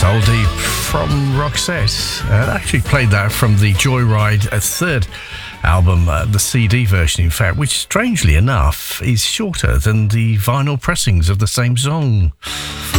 Oldie from Roxette. I actually played that from the Joyride third album, the CD version, in fact, which, strangely enough, is shorter than the vinyl pressings of the same song.